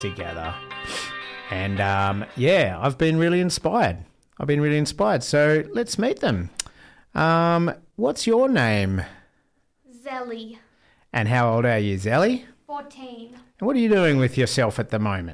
together. And I've been really inspired. So let's meet them. What's your name? Zelly. And how old are you, Zelly? 14. And what are you doing with yourself at the moment?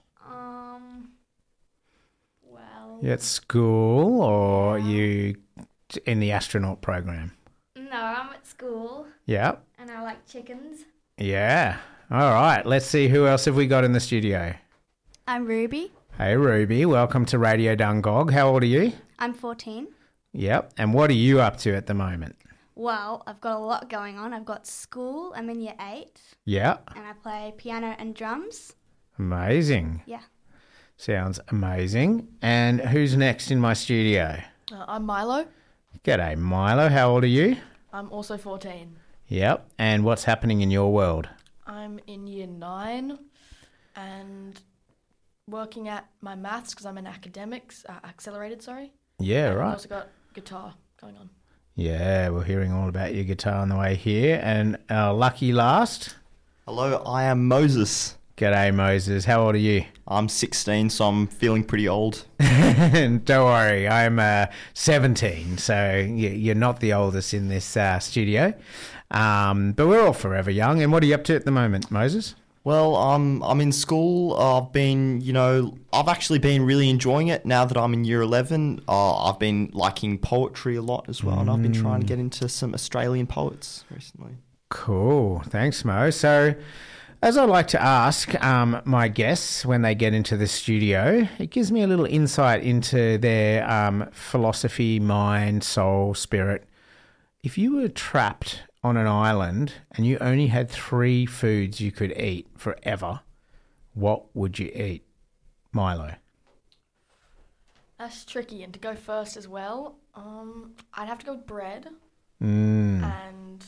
You at school or you in the astronaut program? No, I'm at school. Yeah. And I like chickens. Yeah. All right. Let's see, who else have we got in the studio? I'm Ruby. Hey, Ruby. Welcome to Radio Dungog. How old are you? I'm 14. Yep. And what are you up to at the moment? Well, I've got a lot going on. I've got school. I'm in year 8. Yeah. And I play piano and drums. Amazing. Yeah. Sounds amazing. And who's next in my studio? I'm Milo. G'day, Milo. How old are you? I'm also 14. Yep. And what's happening in your world? I'm in year 9 and working at my maths because I'm in academics, accelerated, sorry. Yeah, and right. I've also got guitar going on. Yeah, we're hearing all about your guitar on the way here. And our lucky last? Hello, I am Moses. G'day, Moses. How old are you? I'm 16, so I'm feeling pretty old. Don't worry, I'm 17, so you're not the oldest in this studio. But we're all forever young. And what are you up to at the moment, Moses? Well, I'm in school. I've actually been really enjoying it now that I'm in year 11. I've been liking poetry a lot as well, and I've been trying to get into some Australian poets recently. Cool. Thanks, Mo. So, as I like to ask my guests when they get into the studio, it gives me a little insight into their philosophy, mind, soul, spirit. If you were trapped on an island and you only had 3 foods you could eat forever, what would you eat, Milo? That's tricky. And to go first as well, I'd have to go with bread. And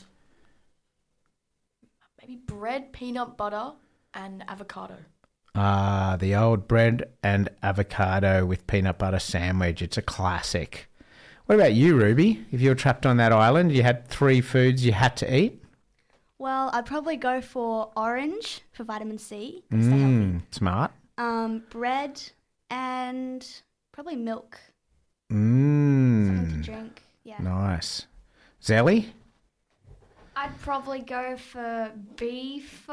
maybe bread, peanut butter, and avocado. Ah, the old bread and avocado with peanut butter sandwich. It's a classic. What about you, Ruby? If you were trapped on that island, you had 3 foods you had to eat? Well, I'd probably go for orange for vitamin C. Stay healthy. Smart. Bread and probably milk. Something to drink. Yeah. Nice. Zelly? I'd probably go for beef,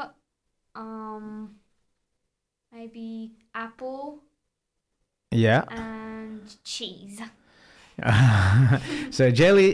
maybe apple. Yeah. And cheese. So Chelly,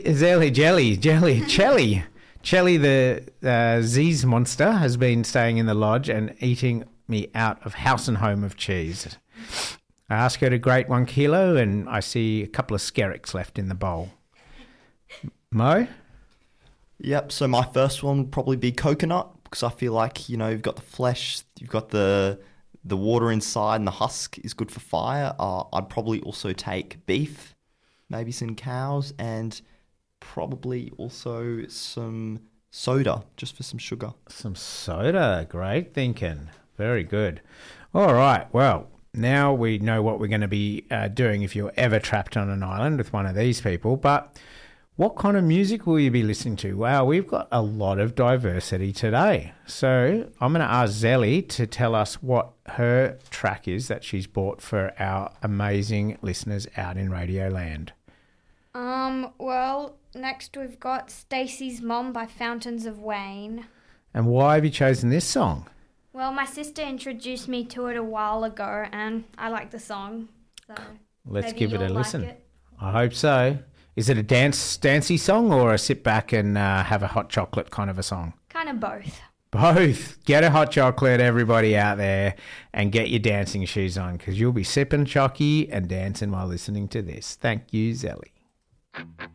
the Z's monster, has been staying in the lodge and eating me out of house and home of cheese. I asked her to grate 1 kilo and I see a couple of skerricks left in the bowl. Mo? Yep, so my first one would probably be coconut because I feel like, you've got the flesh, you've got the water inside and the husk is good for fire. I'd probably also take beef, maybe some cows, and probably also some soda, just for some sugar. Some soda. Great thinking. Very good. All right. Well, now we know what we're going to be doing if you're ever trapped on an island with one of these people. But what kind of music will you be listening to? Wow, we've got a lot of diversity today. So I'm going to ask Zelly to tell us what her track is that she's bought for our amazing listeners out in Radio Land. Well, next we've got Stacey's Mom by Fountains of Wayne. And why have you chosen this song? Well, my sister introduced me to it a while ago and I like the song. So let's give it a listen. Like it. I hope so. Is it a dancey song or a sit back and have a hot chocolate kind of a song? Kind of both. Both. Get a hot chocolate, everybody out there, and get your dancing shoes on because you'll be sipping chocky and dancing while listening to this. Thank you, Zelly.